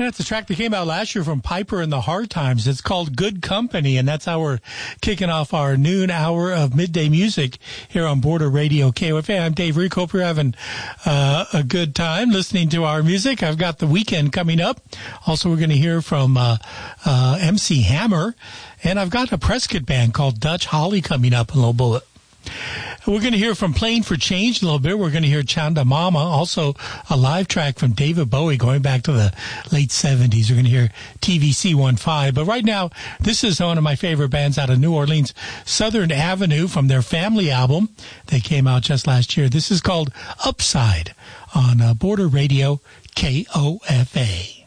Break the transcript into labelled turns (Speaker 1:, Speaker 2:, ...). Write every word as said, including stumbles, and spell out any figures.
Speaker 1: That's a track that came out last year from Piper and the Hard Times. It's called Good Company, and that's how we're kicking off our noon hour of midday music here on Border Radio K O F A. I'm Dave Rick. Hope you're having uh, a good time listening to our music. I've got the weekend coming up. Also, we're going to hear from uh, uh, M C Hammer, and I've got a Prescott band called Dutch Holly coming up in a little bit. We're going to hear from Playing for Change a little bit. We're going to hear Chanda Mama, also a live track from David Bowie going back to the late seventies. We're going to hear T V C fifteen. But right now, this is one of my favorite bands out of New Orleans, Southern Avenue, from their Family album that came out just last year. This is called Upside on uh, Border Radio K O F A.